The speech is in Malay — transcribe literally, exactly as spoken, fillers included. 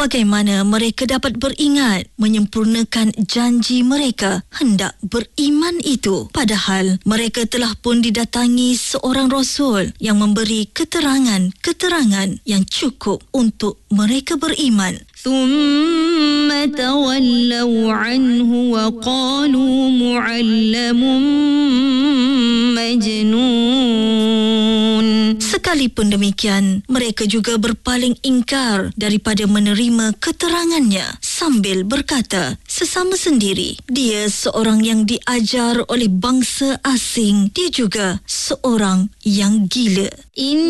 Bagaimana mereka dapat beringat menyempurnakan janji mereka hendak beriman itu, padahal mereka telah pun didatangi seorang Rasul yang memberi keterangan-keterangan yang cukup untuk mereka beriman. ثم تولوا عنه وقالوا معلم مجنون. Sekalipun demikian, mereka juga berpaling ingkar daripada menerima keterangannya sambil berkata sesama sendiri, dia seorang yang diajar oleh bangsa asing, dia juga seorang yang gila.